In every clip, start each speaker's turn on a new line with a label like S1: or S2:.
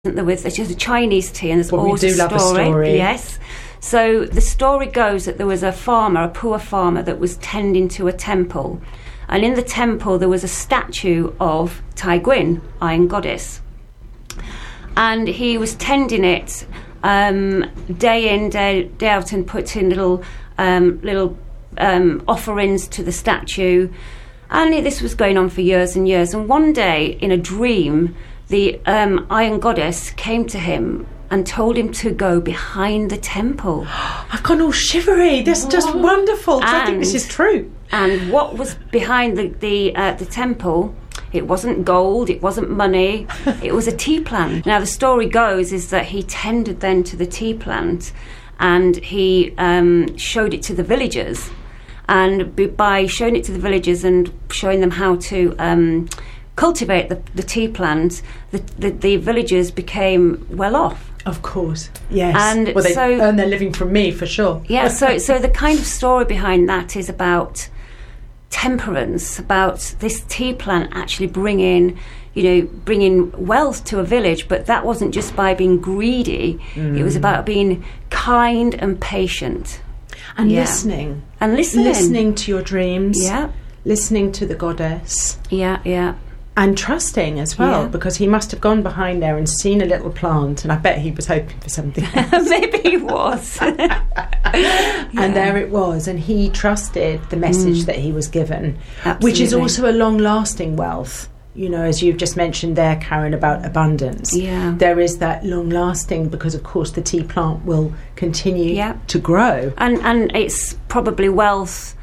S1: It's just a Chinese tea, and there's always
S2: we do love a story.
S1: Yes. So the story goes that there was a poor farmer, that was tending to a temple. And in the temple, there was a statue of Tai Gwyn, Iron Goddess. And he was tending it day in, day out, and putting little offerings to the statue. And this was going on for years and years. And one day, in a dream, the Iron Goddess came to him and told him to go behind the temple.
S2: I've gone all shivery. That's just wonderful. I think this is true.
S1: And what was behind the temple? It wasn't gold, it wasn't money, it was a tea plant. Now, the story goes is that he tended then to the tea plant, and he showed it to the villagers. And by showing it to the villagers and showing them how to cultivate the tea plant, the villagers became well off.
S2: Of course, yes.
S1: And
S2: well, they earn their living from me, for sure.
S1: Yeah, so the kind of story behind that is about temperance, about this tea plant actually bringing wealth to a village. But that wasn't just by being greedy. It was about being kind and patient.
S2: And listening.
S1: And listening.
S2: Listening to your dreams.
S1: Yeah.
S2: Listening to the goddess.
S1: Yeah.
S2: And trusting as well, because he must have gone behind there and seen a little plant, and I bet he was hoping for something else.
S1: Maybe he was.
S2: And there it was, and he trusted the message that he was given.
S1: Absolutely.
S2: Which is also a long-lasting wealth. You know, as you've just mentioned there, Karen, about abundance.
S1: Yeah.
S2: There is that long-lasting, because, of course, the tea plant will continue to grow.
S1: And it's probably wealth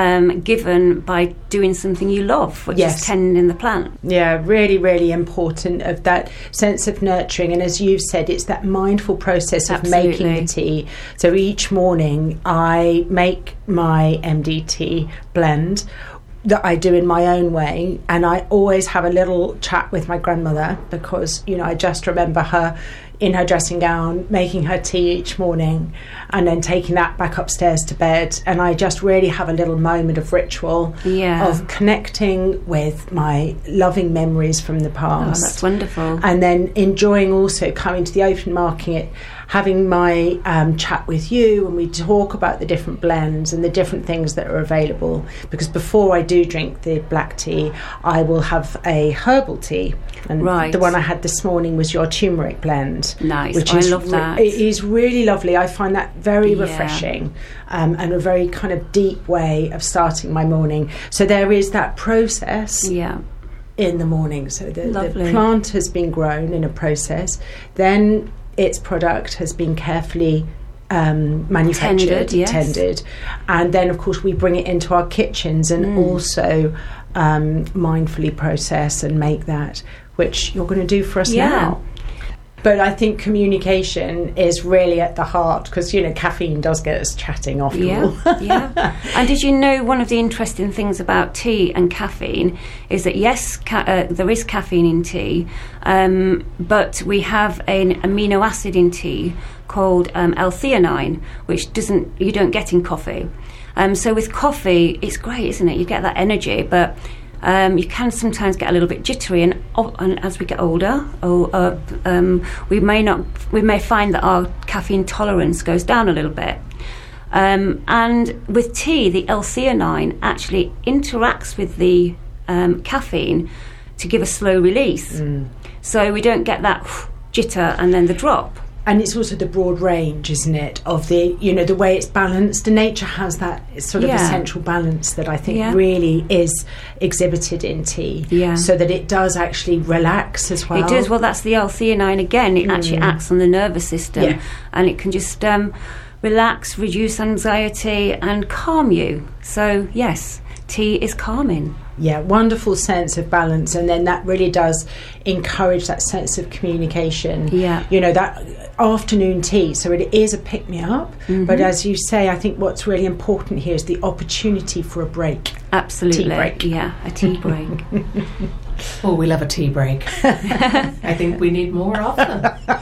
S1: given by doing something you love, which is tending the plant.
S2: Yeah, really, really important, of that sense of nurturing. And as you've said, it's that mindful process of making the tea. So each morning I make my MDT blend that I do in my own way, and I always have a little chat with my grandmother, because, you know, I just remember her in her dressing gown making her tea each morning, and then taking that back upstairs to bed, and I just really have a little moment of ritual of connecting with my loving memories from the past.
S1: Oh, that's wonderful.
S2: And then enjoying also coming to the open market, having my chat with you, and we talk about the different blends and the different things that are available. Because before I do drink the black tea, I will have a herbal tea. And the one I had this morning was your turmeric blend.
S1: Nice.
S2: Which
S1: I love that.
S2: It is really lovely. I find that very refreshing, and a very kind of deep way of starting my morning. So there is that process. In the morning. So the plant has been grown in a process. Then its product has been carefully manufactured, tended, and then, of course, we bring it into our kitchens and also mindfully process and make that, which you're going to do for us now. But I think communication is really at the heart, because, you know, caffeine does get us chatting after all.
S1: And did you know one of the interesting things about tea and caffeine is that, yes, there is caffeine in tea, but we have an amino acid in tea called L-theanine, which you don't get in coffee. So with coffee, it's great, isn't it? You get that energy, but you can sometimes get a little bit jittery, and as we get older, we may find that our caffeine tolerance goes down a little bit. And with tea, the L-theanine actually interacts with the caffeine to give a slow release, so we don't get that jitter and then the drop.
S2: And it's also the broad range, isn't it, of the, you know, the way it's balanced. And nature has that sort of essential balance that I think really is exhibited in tea, so that it does actually relax as well.
S1: It does. Well, that's the L-theanine again. It actually acts on the nervous system, and it can just relax, reduce anxiety, and calm you. So, yes, tea is calming.
S2: Yeah, wonderful sense of balance, and then that really does encourage that sense of communication. You know, that afternoon tea, so it is a pick-me-up, but as you say, I think what's really important here is the opportunity for a break.
S1: Absolutely.
S2: Tea break.
S1: Yeah, a tea break.
S3: Oh, we love a tea break. I think we need more often.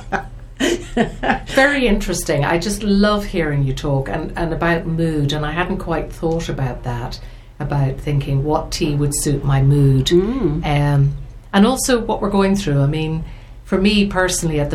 S3: Very interesting. I just love hearing you talk and about mood, and I hadn't quite thought about that, about thinking what tea would suit my mood, and also what we're going through. I mean, for me personally, at the